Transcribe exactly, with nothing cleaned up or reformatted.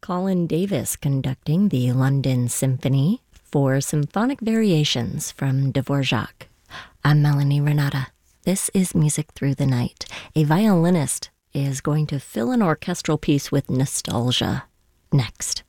Colin Davis conducting the London Symphony for Symphonic Variations from Dvorak. I'm Melanie Renata. This is Music Through the Night. A violinist is going to fill an orchestral piece with nostalgia. Next.